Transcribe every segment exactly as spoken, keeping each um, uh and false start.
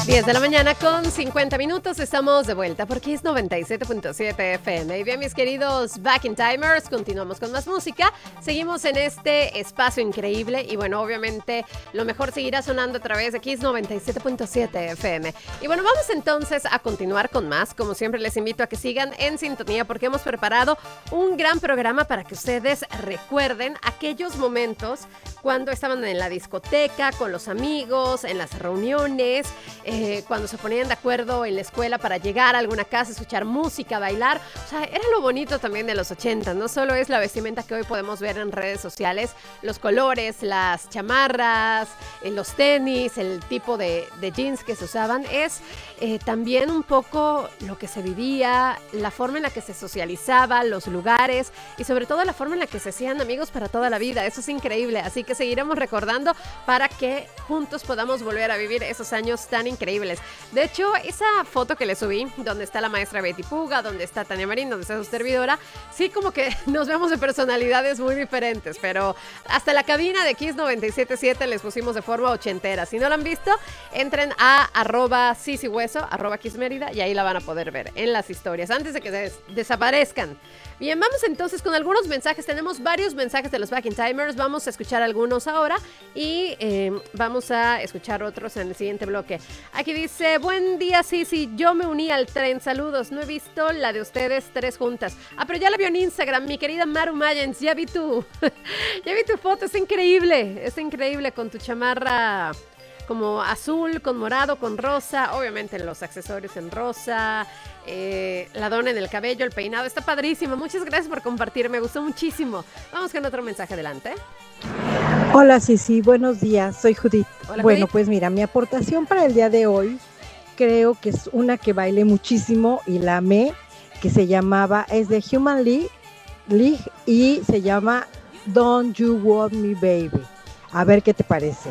diez de la mañana con cincuenta minutos, estamos de vuelta por Kiss noventa y siete punto siete F M. Y bien, mis queridos Back in Timers, continuamos con más música. Seguimos en este espacio increíble y bueno, obviamente lo mejor seguirá sonando a través de Kiss noventa y siete punto siete F M. Y bueno, vamos entonces a continuar con más. Como siempre, les invito a que sigan en sintonía porque hemos preparado un gran programa para que ustedes recuerden aquellos momentos cuando estaban en la discoteca, con los amigos, en las reuniones, eh, cuando se ponían de acuerdo en la escuela para llegar a alguna casa, escuchar música, bailar. O sea, era lo bonito también de los ochenta. No solo es la vestimenta que hoy podemos ver en redes sociales, los colores, las chamarras, eh, los tenis, el tipo de, de jeans que se usaban. Es eh, también un poco lo que se vivía, la forma en la que se socializaba, los lugares y sobre todo la forma en la que se hacían amigos para toda la vida. Eso es increíble. Así que seguiremos recordando para que juntos podamos volver a vivir esos años tan increíbles. De hecho, esa foto que le subí, donde está la maestra Betty Puga, donde está Tania Marín, donde está su servidora, sí como que nos vemos de personalidades muy diferentes, pero hasta la cabina de Kiss noventa y siete punto siete les pusimos de forma ochentera. Si no la han visto, entren a arroba sisihueso, arroba Kiss Mérida, y ahí la van a poder ver en las historias, antes de que se des- desaparezcan. Bien, vamos entonces con algunos mensajes. Tenemos varios mensajes de los Back in Timers. Vamos a escuchar algunos ahora y eh, vamos a escuchar otros en el siguiente bloque. Aquí dice, buen día, Sisi, yo me uní al tren, saludos, no he visto la de ustedes tres juntas. Ah, pero ya la vio en Instagram, mi querida Maru Mayens, ya vi tu, ya vi tu foto, es increíble, es increíble con tu chamarra como azul, con morado, con rosa, obviamente los accesorios en rosa, eh, la dona en el cabello, el peinado, está padrísimo. Muchas gracias por compartir, me gustó muchísimo. Vamos con otro mensaje, adelante. Hola, Sisi, buenos días, soy Judith. Hola, bueno, Judith. pues mira, mi aportación para el día de hoy creo que es una que bailé muchísimo y la amé, que se llamaba, es de Human League, League y se llama Don't You Want Me Baby. A ver qué te parece.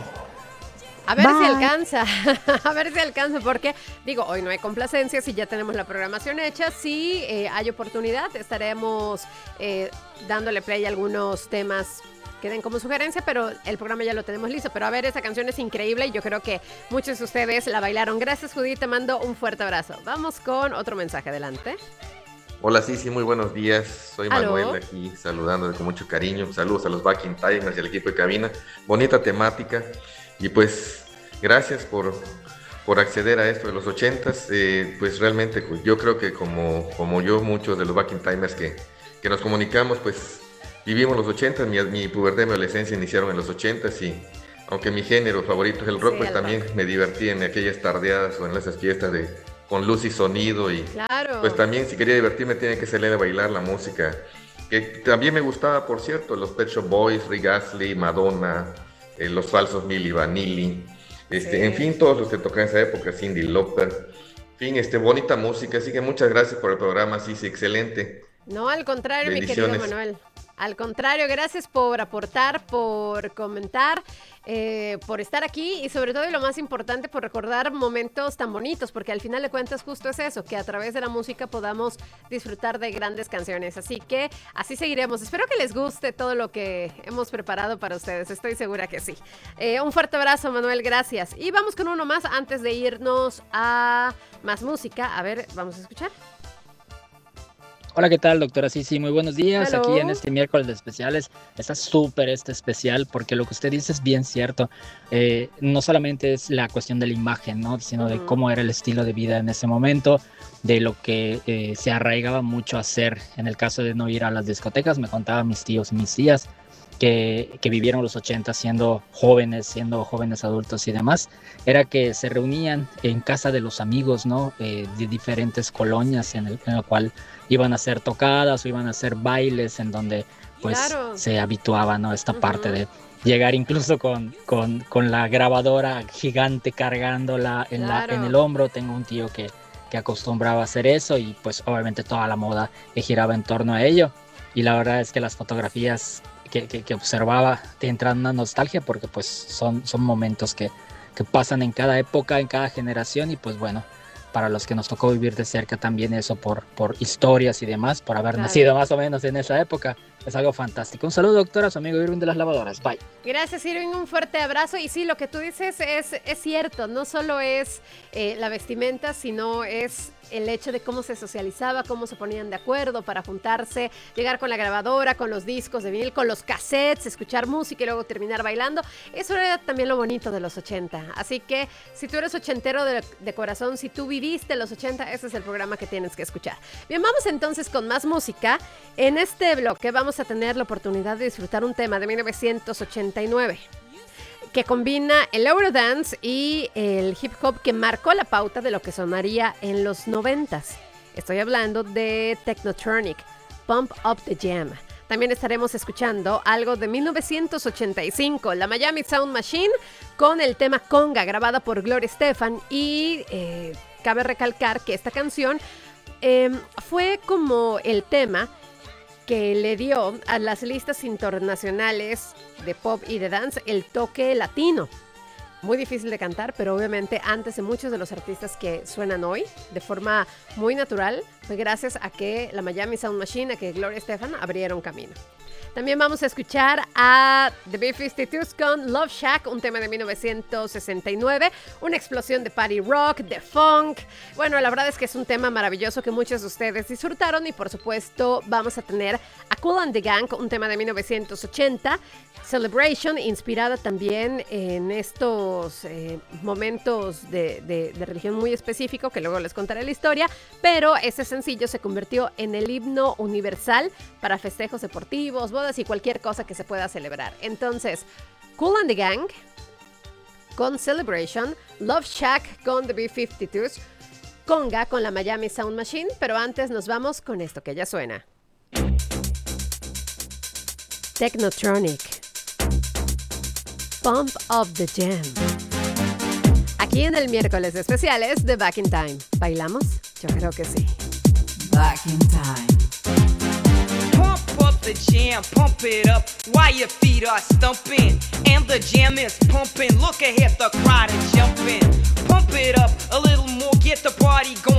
A ver Bye. si alcanza, a ver si alcanza, porque digo, hoy no hay complacencias y ya tenemos la programación hecha. Si eh, hay oportunidad, estaremos eh, dándole play a algunos temas que den como sugerencia, pero el programa ya lo tenemos listo. Pero a ver, esa canción es increíble y yo creo que muchos de ustedes la bailaron. Gracias, Judith, te mando un fuerte abrazo. Vamos con otro mensaje, adelante. Hola Sisi, muy buenos días. Soy ¿Aló? Manuel aquí saludándote con mucho cariño. Saludos a los Back in Timers y al equipo de cabina. Bonita temática. Y pues gracias por, por acceder a esto de los ochentas. Eh, pues realmente pues, yo creo que como, como yo, muchos de los Back in Timers que, que nos comunicamos, pues vivimos los ochentas. Mi, mi pubertad y mi adolescencia iniciaron en los ochentas y aunque mi género favorito es el rock, Sí, pues el también rock. me divertí en aquellas tardeadas o en esas fiestas de, con luz y sonido y Claro. pues también si quería divertirme tenía que salir a bailar la música, que también me gustaba, por cierto, los Pet Shop Boys, Rick Astley, Madonna, eh, los falsos Milli Vanilli, este, Sí. en fin, todos los que tocan en esa época, Cyndi Lauper, en fin, este, bonita música, así que muchas gracias por el programa, sí, sí, excelente. No, al contrario, mi querido Bendiciones. Manuel. Al contrario, gracias por aportar, por comentar, eh, por estar aquí y sobre todo y lo más importante, por recordar momentos tan bonitos, porque al final de cuentas justo es eso, que a través de la música podamos disfrutar de grandes canciones. Así que así seguiremos. Espero que les guste todo lo que hemos preparado para ustedes. Estoy segura que sí. Eh, un fuerte abrazo, Manuel, gracias. Y vamos con uno más antes de irnos a más música. A ver, vamos a escuchar. Hola, ¿qué tal, doctora Sisi? Muy buenos días. Hello. Aquí en este miércoles de especiales. Está súper este especial porque lo que usted dice es bien cierto. Eh, no solamente es la cuestión de la imagen, ¿no? Sino de Ujú. cómo era el estilo de vida en ese momento, de lo que eh, se arraigaba mucho a hacer. En el caso de no ir a las discotecas, me contaban mis tíos y mis tías que, que vivieron los ochenta siendo jóvenes, siendo jóvenes adultos y demás, era que se reunían en casa de los amigos, ¿no? Eh, de diferentes colonias en el, en el cual iban a hacer tocadas o iban a hacer bailes en donde pues Claro. se habituaba, ¿no? Esta Ujú. parte de llegar incluso con, con, con la grabadora gigante cargándola en, la, Claro. en el hombro. Tengo un tío que, que acostumbraba a hacer eso y pues obviamente toda la moda que giraba en torno a ello. Y la verdad es que las fotografías que, que, que observaba te entran una nostalgia porque pues son, son momentos que, que pasan en cada época, en cada generación y pues bueno, para los que nos tocó vivir de cerca también eso por, por historias y demás, por haber Claro. nacido más o menos en esa época, es algo fantástico. Un saludo, doctora, a su amigo Irving de las lavadoras. Bye. Gracias, Irving, un fuerte abrazo. Y sí, lo que tú dices es, es cierto, no solo es eh, la vestimenta, sino es el hecho de cómo se socializaba, cómo se ponían de acuerdo para juntarse, llegar con la grabadora, con los discos de vinil, con los cassettes, escuchar música y luego terminar bailando. Eso era también lo bonito de los ochenta. Así que si tú eres ochentero de, de corazón, si tú viviste los ochenta, ese es el programa que tienes que escuchar. Bien, vamos entonces con más música. En este bloque vamos a tener la oportunidad de disfrutar un tema de mil novecientos ochenta y nueve. Que combina el Eurodance y el hip hop que marcó la pauta de lo que sonaría en los noventas. Estoy hablando de Technotronic, Pump Up the Jam. También estaremos escuchando algo de mil novecientos ochenta y cinco, la Miami Sound Machine, con el tema Conga, grabada por Gloria Estefan. Y eh, cabe recalcar que esta canción eh, fue como el tema que le dio a las listas internacionales de pop y de dance el toque latino. Muy difícil de cantar, pero obviamente antes de muchos de los artistas que suenan hoy, de forma muy natural, fue gracias a que la Miami Sound Machine, a que Gloria Estefan abrieron camino. También vamos a escuchar a The B cincuenta y dos con Love Shack, un tema de mil novecientos sesenta y nueve, una explosión de party rock, de funk. Bueno, la verdad es que es un tema maravilloso que muchos de ustedes disfrutaron y por supuesto vamos a tener a Kool and the Gang, un tema de mil novecientos ochenta, Celebration, inspirada también en estos eh, momentos de, de, de religión muy específico, que luego les contaré la historia, pero ese sencillo se convirtió en el himno universal para festejos deportivos, bodas y cualquier cosa que se pueda celebrar. Entonces, Kool and the Gang con Celebration, Love Shack con The B cincuenta y dos, Conga con la Miami Sound Machine, pero antes nos vamos con esto que ya suena. Technotronic, Pump Up the Jam. Aquí en el miércoles de especiales de Back in Time. ¿Bailamos? Yo creo que sí. Back in Time. Pump up the jam, pump it up while your feet are stumping. And the jam is pumping. Look ahead, the crowd is jumping. Pump it up a little more, get the party going.